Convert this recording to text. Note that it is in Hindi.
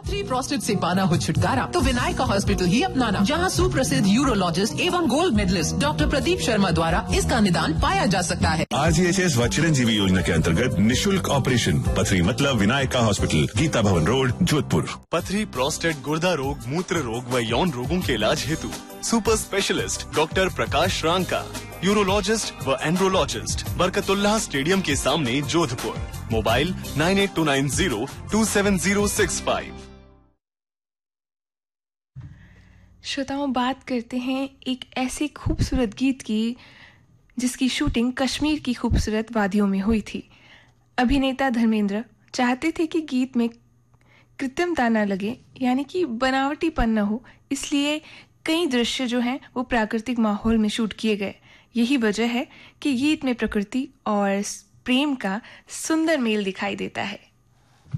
पथरी प्रोस्टेट से पाना हो छुटकारा तो विनायका हॉस्पिटल ही अपनाना, जहां सुप्रसिद्ध यूरोलॉजिस्ट एवं gold medallist doctor Pradeep Sharma द्वारा इसका निदान पाया जा सकता है। RGHS व चिरंजीवी योजना के अंतर्गत निशुल्क ऑपरेशन पथरी मतलब विनायका हॉस्पिटल, गीता भवन रोड, जोधपुर। पथरी, प्रोस्टेट, गुर्दा रोग, मूत्र रोग व यौन रोगों के इलाज हेतु सुपर स्पेशलिस्ट डॉक्टर प्रकाश रांका, यूरोलॉजिस्ट व एंड्रोलॉजिस्ट, बरकतुल्लाह स्टेडियम के सामने, जोधपुर। मोबाइल 9829027065। श्रोताओं, बात करते हैं एक ऐसे खूबसूरत गीत की जिसकी शूटिंग कश्मीर की खूबसूरत वादियों में हुई थी। अभिनेता धर्मेंद्र चाहते थे कि गीत में कृत्रिमता न लगे, यानी कि बनावटीपन न हो, इसलिए कई दृश्य जो हैं वो प्राकृतिक माहौल में शूट किए गए। यही वजह है कि गीत में प्रकृति और प्रेम का सुंदर मेल दिखाई देता है।